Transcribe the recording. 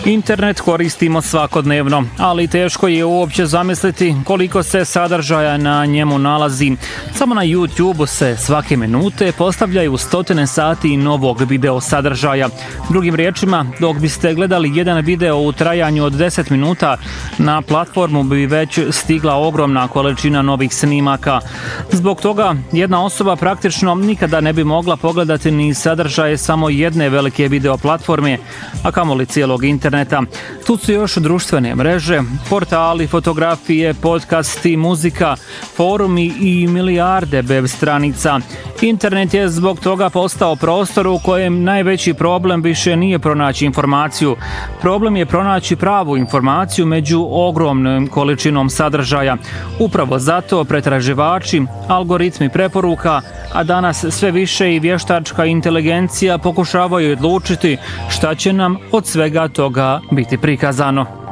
Internet koristimo svakodnevno, ali teško je uopće zamisliti koliko se sadržaja na njemu nalazi. Samo na YouTube se svake minute postavljaju stotine sati novog video sadržaja. Drugim riječima, dok biste gledali jedan video u trajanju od 10 minuta, na platformu bi već stigla ogromna količina novih snimaka. Zbog toga jedna osoba praktično nikada ne bi mogla pogledati ni sadržaje samo jedne velike video platforme, a kamoli cijelog interneta. Tu su još društvene mreže, portali, fotografije, podcasti, muzika, forumi i milijarde web stranica. Internet je zbog toga postao prostor u kojem najveći problem više nije pronaći informaciju. Problem je pronaći pravu informaciju među ogromnom količinom sadržaja. Upravo zato pretraživači, algoritmi preporuka, a danas sve više i vještačka inteligencija pokušavaju odlučiti šta će nam od svega toga biti prikazano.